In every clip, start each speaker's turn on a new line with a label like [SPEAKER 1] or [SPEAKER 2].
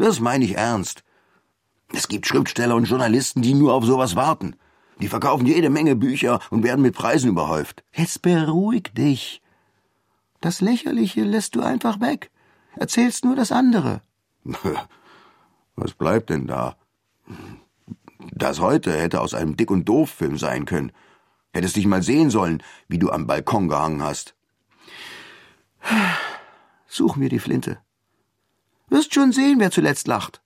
[SPEAKER 1] Das meine ich ernst. Es gibt Schriftsteller und Journalisten, die nur auf sowas warten. Die verkaufen jede Menge Bücher und werden mit Preisen überhäuft.
[SPEAKER 2] Jetzt beruhig dich. Das Lächerliche lässt du einfach weg. Erzählst nur das andere.
[SPEAKER 1] Was bleibt denn da? Das heute hätte aus einem Dick- und Doof-Film sein können. Hättest dich mal sehen sollen, wie du am Balkon gehangen hast.
[SPEAKER 2] Such mir die Flinte. Wirst schon sehen, wer zuletzt lacht.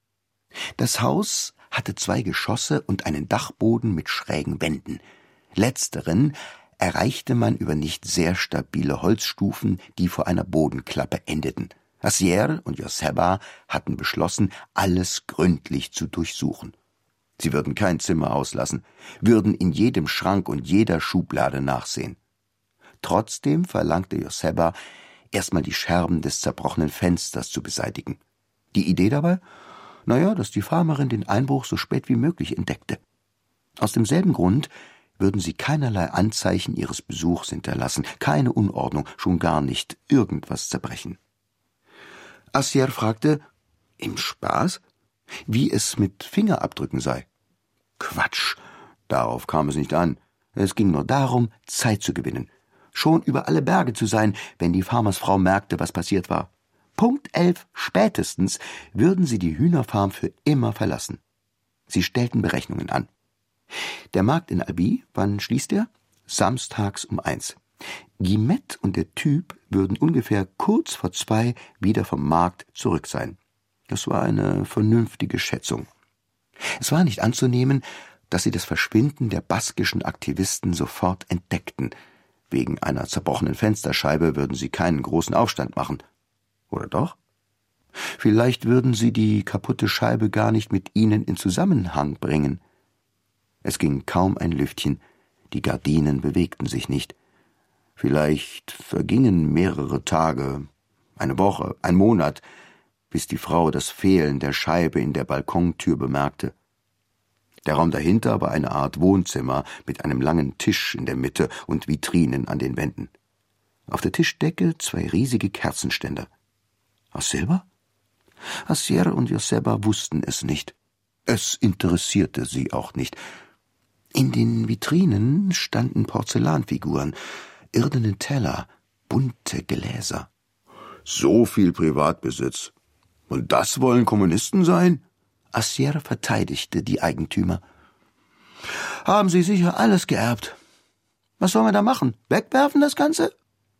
[SPEAKER 2] Das Haus hatte 2 Geschosse und einen Dachboden mit schrägen Wänden. Letzteren erreichte man über nicht sehr stabile Holzstufen, die vor einer Bodenklappe endeten. Assier und Joseba hatten beschlossen, alles gründlich zu durchsuchen. Sie würden kein Zimmer auslassen, würden in jedem Schrank und jeder Schublade nachsehen. Trotzdem verlangte Joseba, erstmal die Scherben des zerbrochenen Fensters zu beseitigen. Die Idee dabei? Dass die Farmerin den Einbruch so spät wie möglich entdeckte. Aus demselben Grund würden sie keinerlei Anzeichen ihres Besuchs hinterlassen, keine Unordnung, schon gar nicht irgendwas zerbrechen. Assier fragte, im Spaß, wie es mit Fingerabdrücken sei. Quatsch, darauf kam es nicht an. Es ging nur darum, Zeit zu gewinnen. Schon über alle Berge zu sein, wenn die Farmersfrau merkte, was passiert war. Punkt 11 spätestens würden sie die Hühnerfarm für immer verlassen. Sie stellten Berechnungen an. Der Markt in Albi, wann schließt er? Samstags um 1. Guillemette und der Typ würden ungefähr kurz vor 2 wieder vom Markt zurück sein. Das war eine vernünftige Schätzung. Es war nicht anzunehmen, dass sie das Verschwinden der baskischen Aktivisten sofort entdeckten. Wegen einer zerbrochenen Fensterscheibe würden sie keinen großen Aufstand machen. Oder doch? Vielleicht würden sie die kaputte Scheibe gar nicht mit ihnen in Zusammenhang bringen. Es ging kaum ein Lüftchen, die Gardinen bewegten sich nicht. Vielleicht vergingen mehrere Tage, eine Woche, ein Monat, bis die Frau das Fehlen der Scheibe in der Balkontür bemerkte. Der Raum dahinter war eine Art Wohnzimmer mit einem langen Tisch in der Mitte und Vitrinen an den Wänden. Auf der Tischdecke 2 riesige Kerzenständer. Aus Silber? Assier und Joseba wussten es nicht. Es interessierte sie auch nicht. In den Vitrinen standen Porzellanfiguren, irdene Teller, bunte Gläser.
[SPEAKER 1] So viel Privatbesitz. Und das wollen Kommunisten sein?
[SPEAKER 2] Assier verteidigte die Eigentümer. Haben sie sicher alles geerbt. Was sollen wir da machen? Wegwerfen das Ganze?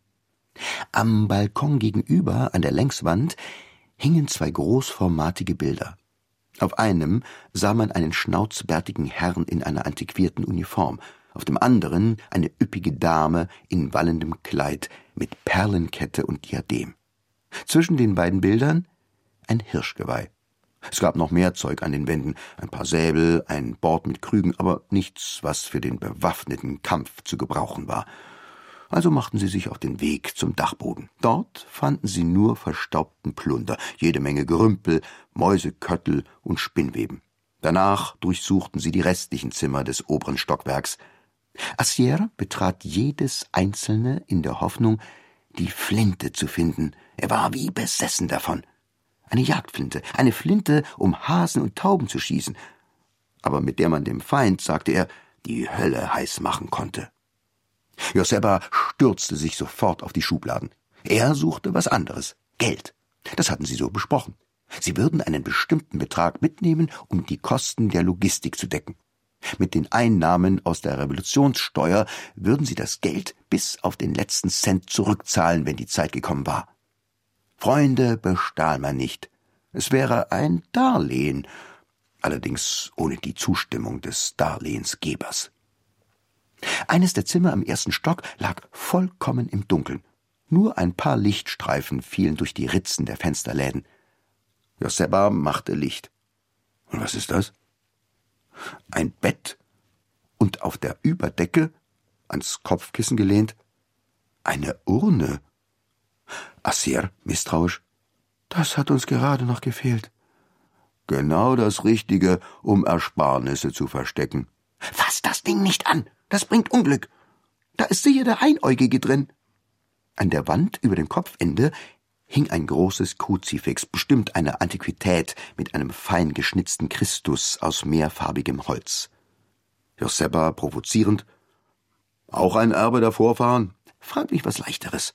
[SPEAKER 2] Am Balkon gegenüber, an der Längswand, hingen 2 großformatige Bilder. Auf einem sah man einen schnauzbärtigen Herrn in einer antiquierten Uniform, auf dem anderen eine üppige Dame in wallendem Kleid mit Perlenkette und Diadem. Zwischen den beiden Bildern ein Hirschgeweih. Es gab noch mehr Zeug an den Wänden, ein paar Säbel, ein Bord mit Krügen, aber nichts, was für den bewaffneten Kampf zu gebrauchen war. Also machten sie sich auf den Weg zum Dachboden. Dort fanden sie nur verstaubten Plunder, jede Menge Gerümpel, Mäuseköttel und Spinnweben. Danach durchsuchten sie die restlichen Zimmer des oberen Stockwerks. Assier betrat jedes einzelne in der Hoffnung, die Flinte zu finden. Er war wie besessen davon. Eine Jagdflinte, eine Flinte, um Hasen und Tauben zu schießen, aber mit der man dem Feind, sagte er, die Hölle heiß machen konnte. Joseba stürzte sich sofort auf die Schubladen. Er suchte was anderes, Geld. Das hatten sie so besprochen. Sie würden einen bestimmten Betrag mitnehmen, um die Kosten der Logistik zu decken. Mit den Einnahmen aus der Revolutionssteuer würden sie das Geld bis auf den letzten Cent zurückzahlen, wenn die Zeit gekommen war. Freunde bestahl man nicht. Es wäre ein Darlehen, allerdings ohne die Zustimmung des Darlehensgebers. Eines der Zimmer im 1. Stock lag vollkommen im Dunkeln. Nur ein paar Lichtstreifen fielen durch die Ritzen der Fensterläden. Joseba machte Licht. Und was ist das? Ein Bett und auf der Überdecke, ans Kopfkissen gelehnt, eine Urne. Assier, misstrauisch. Das hat uns gerade noch gefehlt. Genau das Richtige, um Ersparnisse zu verstecken. Fass das Ding nicht an, das bringt Unglück. Da ist sicher der Einäugige drin. An der Wand über dem Kopfende hing ein großes Kruzifix, bestimmt eine Antiquität mit einem fein geschnitzten Christus aus mehrfarbigem Holz. Joseppa provozierend: »Auch ein Erbe der Vorfahren? Frag mich was Leichteres.«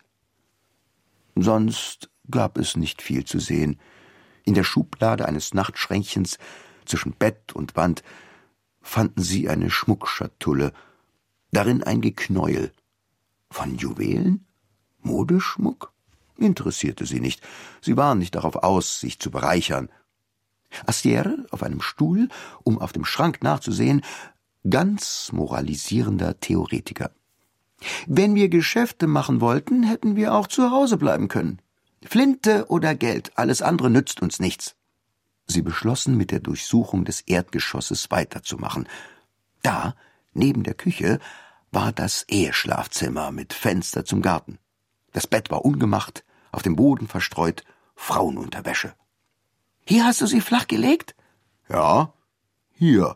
[SPEAKER 2] Sonst gab es nicht viel zu sehen. In der Schublade eines Nachtschränkchens zwischen Bett und Wand fanden sie eine Schmuckschatulle, darin ein Geknäuel. Von Juwelen? Modeschmuck? Interessierte sie nicht. Sie waren nicht darauf aus, sich zu bereichern. Astiere auf einem Stuhl, um auf dem Schrank nachzusehen, ganz moralisierender Theoretiker. Wenn wir Geschäfte machen wollten, hätten wir auch zu Hause bleiben können. Flinte oder Geld, alles andere nützt uns nichts. Sie beschlossen, mit der Durchsuchung des Erdgeschosses weiterzumachen. Da, neben der Küche, war das Eheschlafzimmer mit Fenster zum Garten. Das Bett war ungemacht, auf dem Boden verstreut Frauenunterwäsche. »Hier hast du sie flach gelegt?«
[SPEAKER 1] »Ja, hier.«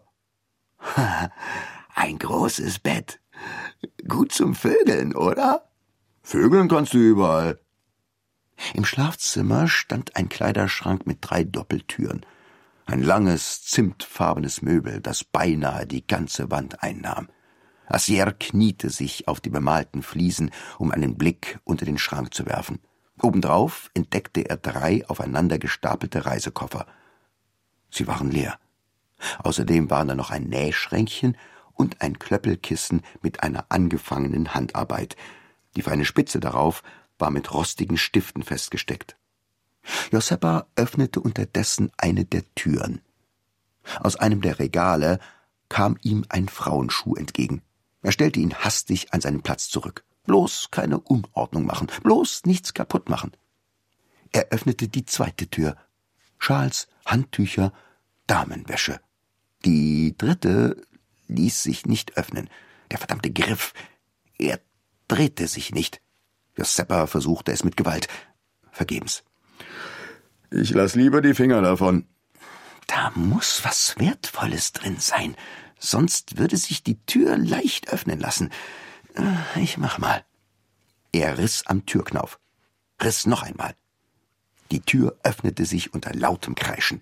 [SPEAKER 2] »Ein großes Bett. Gut zum Vögeln, oder?«
[SPEAKER 1] »Vögeln kannst du überall.«
[SPEAKER 2] Im Schlafzimmer stand ein Kleiderschrank mit 3 Doppeltüren. Ein langes, zimtfarbenes Möbel, das beinahe die ganze Wand einnahm. Astiere kniete sich auf die bemalten Fliesen, um einen Blick unter den Schrank zu werfen. Obendrauf entdeckte er 3 aufeinander gestapelte Reisekoffer. Sie waren leer. Außerdem waren da noch ein Nähschränkchen und ein Klöppelkissen mit einer angefangenen Handarbeit. Die feine Spitze darauf war mit rostigen Stiften festgesteckt. Joseppa öffnete unterdessen eine der Türen. Aus einem der Regale kam ihm ein Frauenschuh entgegen. Er stellte ihn hastig an seinen Platz zurück. Bloß keine Unordnung machen, bloß nichts kaputt machen. Er öffnete die 2. Tür. Schals, Handtücher, Damenwäsche. Die 3. ließ sich nicht öffnen. Der verdammte Griff. Er drehte sich nicht. Joseppa versuchte es mit Gewalt. Vergebens.
[SPEAKER 1] »Ich lass lieber die Finger davon.«
[SPEAKER 2] »Da muss was Wertvolles drin sein, sonst würde sich die Tür leicht öffnen lassen. Ich mach mal.« Er riss am Türknauf. Riss noch einmal. Die Tür öffnete sich unter lautem Kreischen.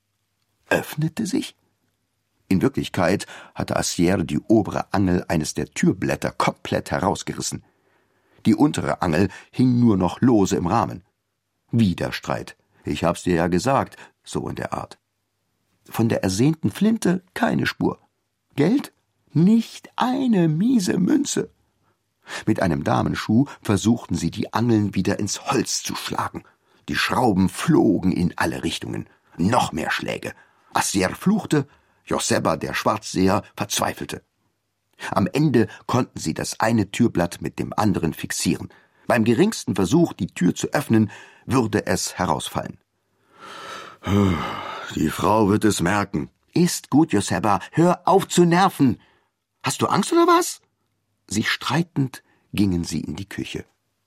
[SPEAKER 2] Öffnete sich? In Wirklichkeit hatte Astiere die obere Angel eines der Türblätter komplett herausgerissen. Die untere Angel hing nur noch lose im Rahmen. Wieder Streit. »Ich hab's dir ja gesagt«, so in der Art. Von der ersehnten Flinte keine Spur. Geld? Nicht eine miese Münze. Mit einem Damenschuh versuchten sie, die Angeln wieder ins Holz zu schlagen. Die Schrauben flogen in alle Richtungen. Noch mehr Schläge. Astiere fluchte, Joseppa, der Schwarzseher, verzweifelte. Am Ende konnten sie das eine Türblatt mit dem anderen fixieren. Beim geringsten Versuch, die Tür zu öffnen, würde es herausfallen.
[SPEAKER 1] »Die Frau wird es merken.«
[SPEAKER 2] »Ist gut, Joseppa, hör auf zu nerven. Hast du Angst oder was?« Sich streitend gingen sie in die Küche.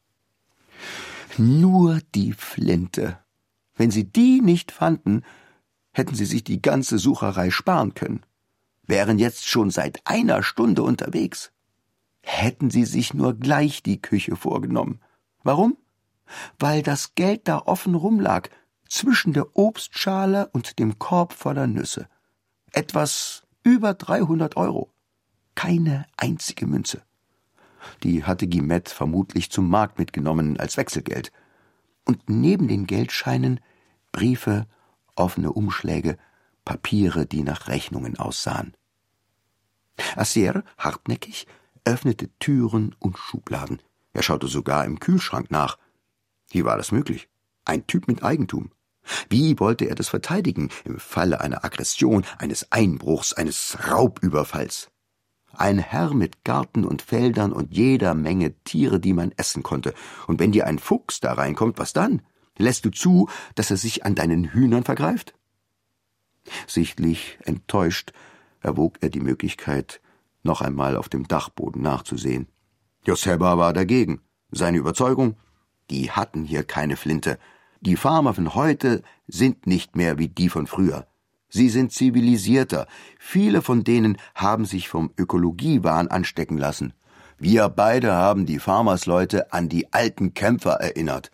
[SPEAKER 2] Nur die Flinte. Wenn sie die nicht fanden, hätten sie sich die ganze Sucherei sparen können. Wären jetzt schon seit 1 Stunde unterwegs. Hätten sie sich nur gleich die Küche vorgenommen. Warum? Weil das Geld da offen rumlag, zwischen der Obstschale und dem Korb voller Nüsse. Etwas über 300 €. Keine einzige Münze. Die hatte Guillemette vermutlich zum Markt mitgenommen als Wechselgeld. Und neben den Geldscheinen Briefe, offene Umschläge, Papiere, die nach Rechnungen aussahen. Astiere, hartnäckig, öffnete Türen und Schubladen. Er schaute sogar im Kühlschrank nach. Wie war das möglich? Ein Typ mit Eigentum. Wie wollte er das verteidigen im Falle einer Aggression, eines Einbruchs, eines Raubüberfalls? Ein Herr mit Garten und Feldern und jeder Menge Tiere, die man essen konnte. Und wenn dir ein Fuchs da reinkommt, was dann? Lässt du zu, dass er sich an deinen Hühnern vergreift? Sichtlich enttäuscht erwog er die Möglichkeit, noch einmal auf dem Dachboden nachzusehen. Joseppa war dagegen. Seine Überzeugung? Die hatten hier keine Flinte. Die Farmer von heute sind nicht mehr wie die von früher. Sie sind zivilisierter. Viele von denen haben sich vom Ökologiewahn anstecken lassen. Wir beide haben die Farmersleute an die alten Kämpfer erinnert.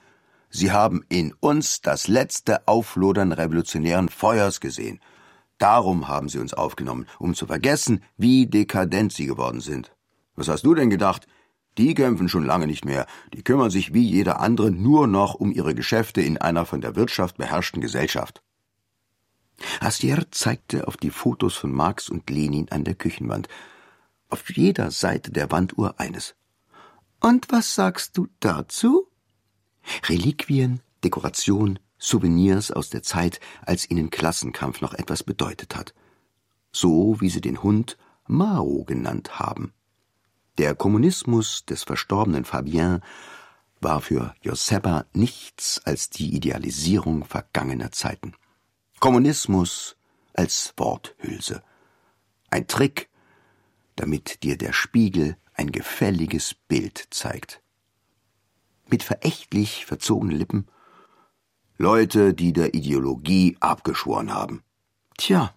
[SPEAKER 1] Sie haben in uns das letzte Auflodern revolutionären Feuers gesehen. Darum haben sie uns aufgenommen, um zu vergessen, wie dekadent sie geworden sind. Was hast du denn gedacht? Die kämpfen schon lange nicht mehr. Die kümmern sich wie jeder andere nur noch um ihre Geschäfte in einer von der Wirtschaft beherrschten Gesellschaft.
[SPEAKER 2] Astier zeigte auf die Fotos von Marx und Lenin an der Küchenwand. Auf jeder Seite der Wanduhr eines. Und was sagst du dazu? Reliquien, Dekoration, Souvenirs aus der Zeit, als ihnen Klassenkampf noch etwas bedeutet hat. So wie sie den Hund Mao genannt haben. Der Kommunismus des verstorbenen Fabien war für Joseba nichts als die Idealisierung vergangener Zeiten. Kommunismus als Worthülse. Ein Trick, damit dir der Spiegel ein gefälliges Bild zeigt. Mit verächtlich verzogenen Lippen: Leute, die der Ideologie abgeschworen haben. Tja,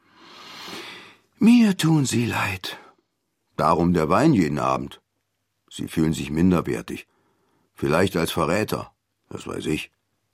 [SPEAKER 2] mir tun sie leid.
[SPEAKER 1] Darum der Wein jeden Abend. Sie fühlen sich minderwertig. Vielleicht als Verräter, das weiß ich.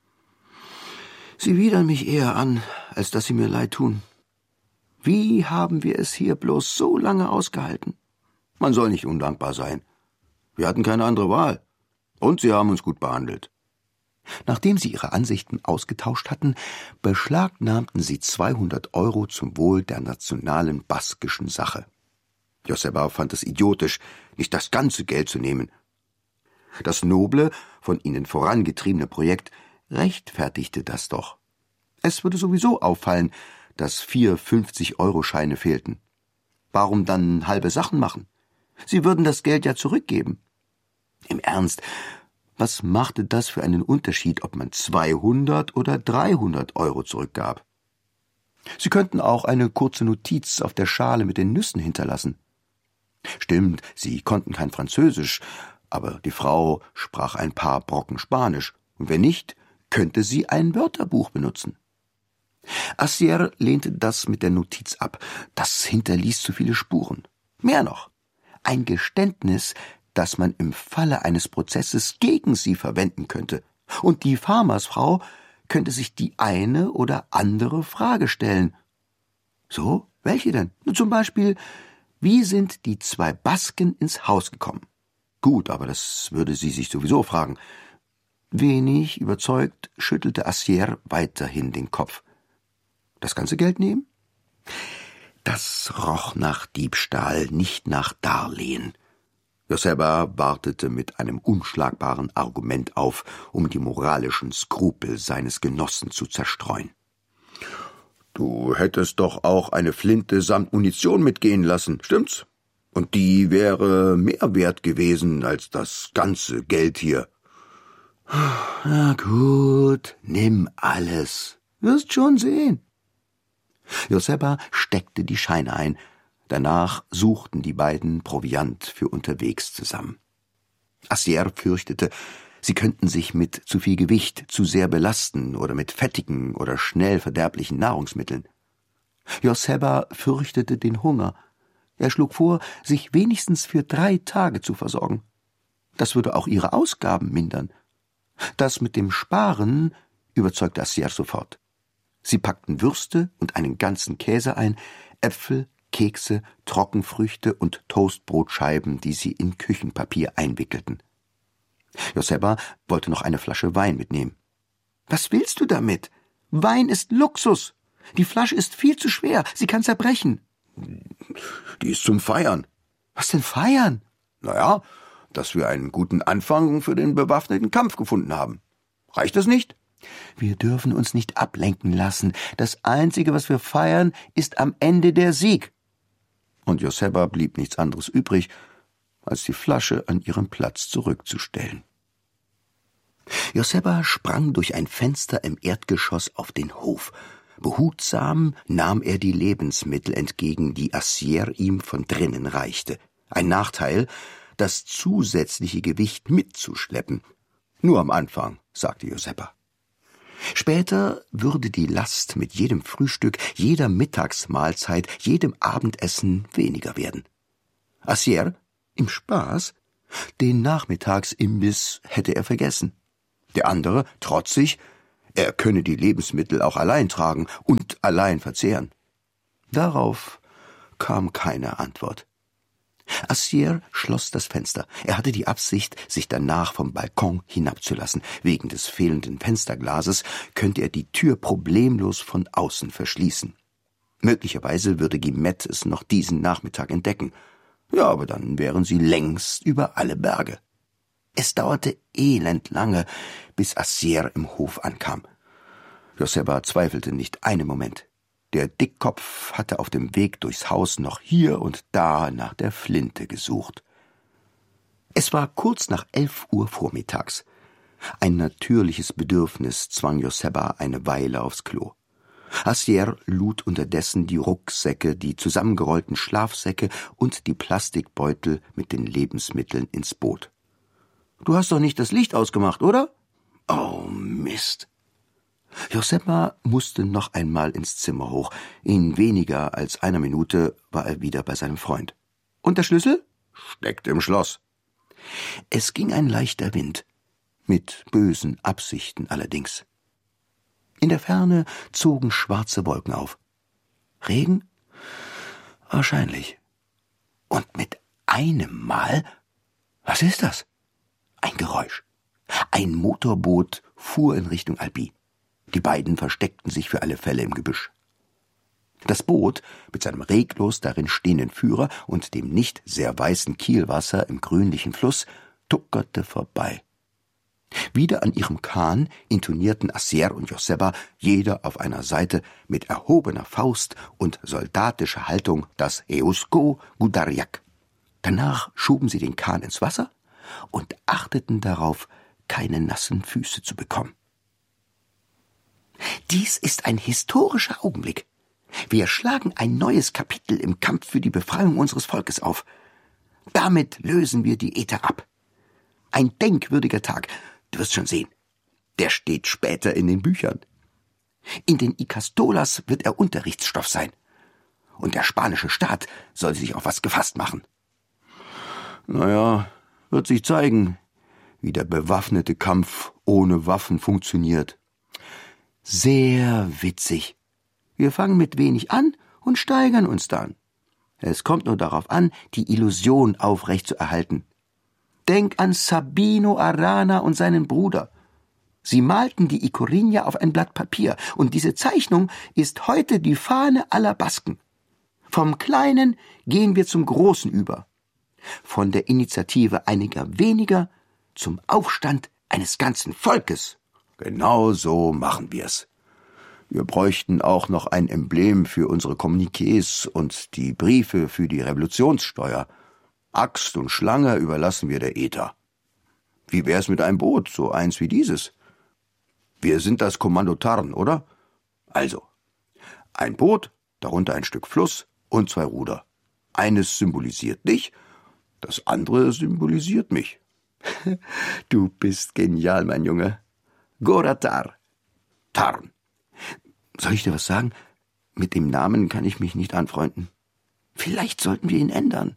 [SPEAKER 2] Sie widern mich eher an, als dass sie mir leid tun. Wie haben wir es hier bloß so lange ausgehalten?
[SPEAKER 1] Man soll nicht undankbar sein. Wir hatten keine andere Wahl. Und sie haben uns gut behandelt.
[SPEAKER 2] Nachdem sie ihre Ansichten ausgetauscht hatten, beschlagnahmten sie 200 € zum Wohl der nationalen baskischen Sache.
[SPEAKER 1] Joseba fand es idiotisch, nicht das ganze Geld zu nehmen. Das noble, von ihnen vorangetriebene Projekt rechtfertigte das doch. Es würde sowieso auffallen, dass 4 50-Euro-Scheine fehlten. Warum dann halbe Sachen machen? Sie würden das Geld ja zurückgeben. Im Ernst, was machte das für einen Unterschied, ob man 200 oder 300 € zurückgab? Sie könnten auch eine kurze Notiz auf der Schale mit den Nüssen hinterlassen. Stimmt, sie konnten kein Französisch, aber die Frau sprach ein paar Brocken Spanisch, und wenn nicht, könnte sie ein Wörterbuch benutzen. Astier lehnte das mit der Notiz ab. Das hinterließ zu viele Spuren. Mehr noch, ein Geständnis, das man im Falle eines Prozesses gegen sie verwenden könnte. Und die Farmersfrau könnte sich die eine oder andere Frage stellen. So, welche denn? Zum Beispiel: Wie sind die 2 Basken ins Haus gekommen? Gut, aber das würde sie sich sowieso fragen. Wenig überzeugt schüttelte Astier weiterhin den Kopf. Das ganze Geld nehmen? Das roch nach Diebstahl, nicht nach Darlehen. Joseba wartete mit einem unschlagbaren Argument auf, um die moralischen Skrupel seines Genossen zu zerstreuen. Du hättest doch auch eine Flinte samt Munition mitgehen lassen, stimmt's? Und die wäre mehr wert gewesen als das ganze Geld hier. Na gut, nimm alles. Wirst schon sehen. Joseba steckte die Scheine ein. Danach suchten die beiden Proviant für unterwegs zusammen. Astier fürchtete, sie könnten sich mit zu viel Gewicht zu sehr belasten oder mit fettigen oder schnell verderblichen Nahrungsmitteln. Joseba fürchtete den Hunger. Er schlug vor, sich wenigstens für 3 Tage zu versorgen. Das würde auch ihre Ausgaben mindern. Das mit dem Sparen überzeugte Astier sofort. Sie packten Würste und einen ganzen Käse ein, Äpfel, Kekse, Trockenfrüchte und Toastbrotscheiben, die sie in Küchenpapier einwickelten. Joseba wollte noch eine Flasche Wein mitnehmen. »Was willst du damit? Wein ist Luxus. Die Flasche ist viel zu schwer, sie kann zerbrechen.« »Die ist zum Feiern.« »Was denn feiern?« »Naja, dass wir einen guten Anfang für den bewaffneten Kampf gefunden haben. Reicht das nicht?« »Wir dürfen uns nicht ablenken lassen. Das Einzige, was wir feiern, ist am Ende der Sieg.« Und Joseba blieb nichts anderes übrig, als die Flasche an ihren Platz zurückzustellen. Joseba sprang durch ein Fenster im Erdgeschoss auf den Hof. Behutsam nahm er die Lebensmittel entgegen, die Astier ihm von drinnen reichte. Ein Nachteil, das zusätzliche Gewicht mitzuschleppen. Nur am Anfang, sagte Joseba. Später würde die Last mit jedem Frühstück, jeder Mittagsmahlzeit, jedem Abendessen weniger werden. Astier, im Spaß, den Nachmittagsimbiss hätte er vergessen. Der andere, trotzig, er könne die Lebensmittel auch allein tragen und allein verzehren. Darauf kam keine Antwort. Assier schloss das Fenster. Er hatte die Absicht, sich danach vom Balkon hinabzulassen. Wegen des fehlenden Fensterglases könnte er die Tür problemlos von außen verschließen. Möglicherweise würde Guillemette es noch diesen Nachmittag entdecken. Ja, aber dann wären sie längst über alle Berge. Es dauerte elendlange, bis Assier im Hof ankam. Joseba zweifelte nicht einen Moment. Der Dickkopf hatte auf dem Weg durchs Haus noch hier und da nach der Flinte gesucht. Es war kurz nach 11 Uhr vormittags. Ein natürliches Bedürfnis zwang Joseba eine Weile aufs Klo. Assier lud unterdessen die Rucksäcke, die zusammengerollten Schlafsäcke und die Plastikbeutel mit den Lebensmitteln ins Boot. »Du hast doch nicht das Licht ausgemacht, oder?« »Oh, Mist!« Joseba musste noch einmal ins Zimmer hoch. In weniger als einer Minute war er wieder bei seinem Freund. »Und der Schlüssel?« »Steckt im Schloss.« Es ging ein leichter Wind, mit bösen Absichten allerdings. In der Ferne zogen schwarze Wolken auf. Regen? Wahrscheinlich. Und mit einem Mal, was ist das? Ein Geräusch. Ein Motorboot fuhr in Richtung Albi. Die beiden versteckten sich für alle Fälle im Gebüsch. Das Boot mit seinem reglos darin stehenden Führer und dem nicht sehr weißen Kielwasser im grünlichen Fluss tuckerte vorbei. Wieder an ihrem Kahn intonierten Assier und Joseba, jeder auf einer Seite, mit erhobener Faust und soldatischer Haltung das Eusko Gudariak. Danach schoben sie den Kahn ins Wasser und achteten darauf, keine nassen Füße zu bekommen. Dies ist ein historischer Augenblick. Wir schlagen ein neues Kapitel im Kampf für die Befreiung unseres Volkes auf. Damit lösen wir die Äther ab. Ein denkwürdiger Tag, du wirst schon sehen. Der steht später in den Büchern. In den Ikastolas wird er Unterrichtsstoff sein. Und der spanische Staat soll sich auf was gefasst machen. Naja, wird sich zeigen, wie der bewaffnete Kampf ohne Waffen funktioniert. Sehr witzig. Wir fangen mit wenig an und steigern uns dann. Es kommt nur darauf an, die Illusion aufrechtzuerhalten. Denk an Sabino Arana und seinen Bruder. Sie malten die Icorinha auf ein Blatt Papier, und diese Zeichnung ist heute die Fahne aller Basken. Vom Kleinen gehen wir zum Großen über. Von der Initiative einiger weniger zum Aufstand eines ganzen Volkes. Genau so machen wir's. Wir bräuchten auch noch ein Emblem für unsere Kommuniqués und die Briefe für die Revolutionssteuer. Axt und Schlange überlassen wir der Äther. Wie wär's mit einem Boot, so eins wie dieses? Wir sind das Kommando Tarn, oder? Also, ein Boot, darunter ein Stück Fluss und 2 Ruder. Eines symbolisiert dich, das andere symbolisiert mich. Du bist genial, mein Junge. Goratar. Tarn. Soll ich dir was sagen? Mit dem Namen kann ich mich nicht anfreunden. Vielleicht sollten wir ihn ändern.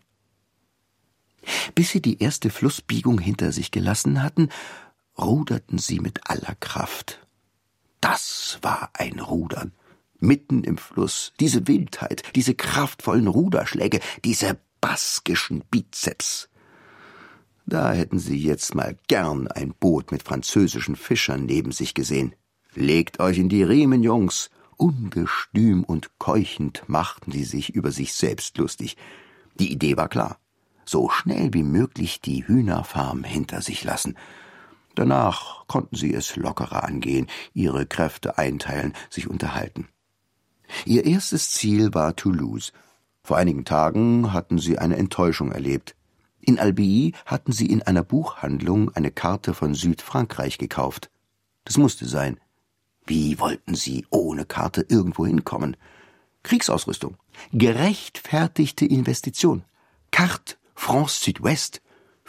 [SPEAKER 1] Bis sie die erste Flussbiegung hinter sich gelassen hatten, ruderten sie mit aller Kraft. Das war ein Rudern. Mitten im Fluss, diese Wildheit, diese kraftvollen Ruderschläge, diese baskischen Bizeps. Da hätten sie jetzt mal gern ein Boot mit französischen Fischern neben sich gesehen. Legt euch in die Riemen, Jungs! Ungestüm und keuchend machten sie sich über sich selbst lustig. Die Idee war klar. So schnell wie möglich die Hühnerfarm hinter sich lassen. Danach konnten sie es lockerer angehen, ihre Kräfte einteilen, sich unterhalten. Ihr erstes Ziel war Toulouse. Vor einigen Tagen hatten sie eine Enttäuschung erlebt. In Albi hatten sie in einer Buchhandlung eine Karte von Südfrankreich gekauft. Das musste sein. Wie wollten sie ohne Karte irgendwo hinkommen? Kriegsausrüstung. Gerechtfertigte Investition. Carte France Südwest.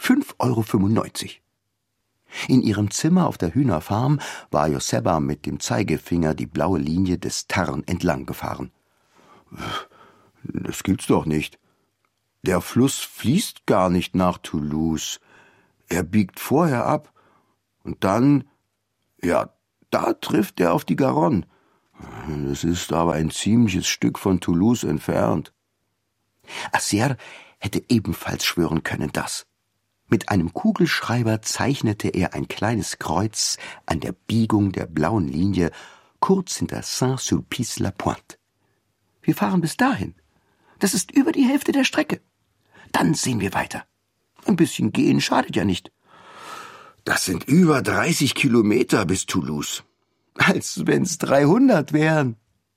[SPEAKER 1] 5,95 €. In ihrem Zimmer auf der Hühnerfarm war Joseba mit dem Zeigefinger die blaue Linie des Tarn entlang gefahren. Das gibt's doch nicht. Der Fluss fließt gar nicht nach Toulouse. Er biegt vorher ab und dann Ja, da trifft er auf die Garonne. Das ist aber ein ziemliches Stück von Toulouse entfernt.
[SPEAKER 2] Acer hätte ebenfalls schwören können, dass. Mit einem Kugelschreiber zeichnete er ein kleines Kreuz an der Biegung der blauen Linie kurz hinter Saint-Sulpice-la-Pointe. Wir fahren bis dahin. Das ist über die Hälfte der Strecke. Dann sehen wir weiter. Ein bisschen gehen schadet ja nicht.
[SPEAKER 1] Das sind über 30 Kilometer bis Toulouse.
[SPEAKER 2] Als wenn's 300 wären.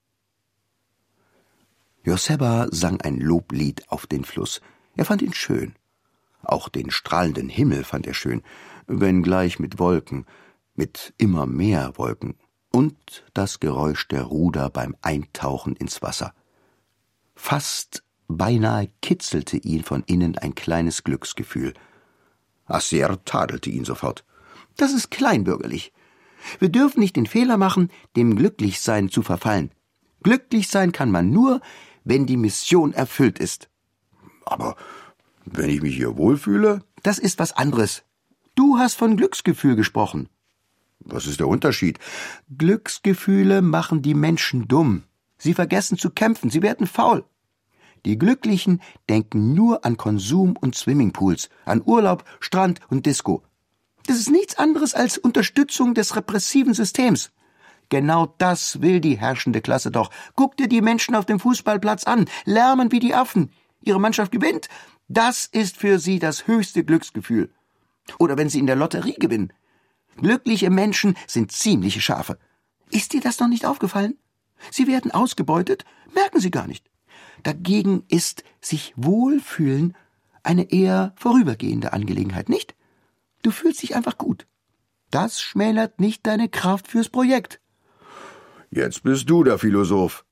[SPEAKER 2] Joseba sang ein Loblied auf den Fluss. Er fand ihn schön. Auch den strahlenden Himmel fand er schön, wenngleich mit Wolken, mit immer mehr Wolken, und das Geräusch der Ruder beim Eintauchen ins Wasser. Fast beinahe kitzelte ihn von innen ein kleines Glücksgefühl.
[SPEAKER 1] Acer tadelte ihn sofort.
[SPEAKER 2] Das ist kleinbürgerlich. Wir dürfen nicht den Fehler machen, dem Glücklichsein zu verfallen. Glücklich sein kann man nur, wenn die Mission erfüllt ist.
[SPEAKER 1] Aber wenn ich mich hier wohlfühle?
[SPEAKER 2] Das ist was anderes. Du hast von Glücksgefühl gesprochen.
[SPEAKER 1] Was ist der Unterschied?
[SPEAKER 2] Glücksgefühle machen die Menschen dumm. Sie vergessen zu kämpfen, sie werden faul. Die Glücklichen denken nur an Konsum und Swimmingpools, an Urlaub, Strand und Disco. Das ist nichts anderes als Unterstützung des repressiven Systems. Genau das will die herrschende Klasse doch. Guck dir die Menschen auf dem Fußballplatz an, lärmen wie die Affen. Ihre Mannschaft gewinnt. Das ist für sie das höchste Glücksgefühl. Oder wenn sie in der Lotterie gewinnen. Glückliche Menschen sind ziemliche Schafe. Ist dir das noch nicht aufgefallen? Sie werden ausgebeutet, merken sie gar nicht. Dagegen ist sich wohlfühlen eine eher vorübergehende Angelegenheit, nicht? Du fühlst dich einfach gut. Das schmälert nicht deine Kraft fürs Projekt.
[SPEAKER 1] Jetzt bist du der Philosoph.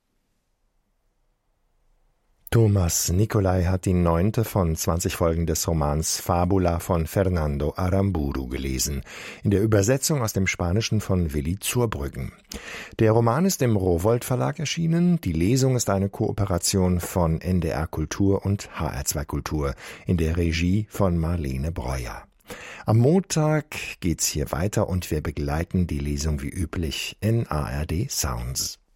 [SPEAKER 3] Thomas Nicolai hat die 9. von 20 Folgen des Romans Fabula von Fernando Aramburu gelesen, in der Übersetzung aus dem Spanischen von Willi Zurbrüggen. Der Roman ist im Rowohlt Verlag erschienen. Die Lesung ist eine Kooperation von NDR Kultur und HR2 Kultur in der Regie von Marlene Breuer. Am Montag geht's hier weiter und wir begleiten die Lesung wie üblich in ARD Sounds.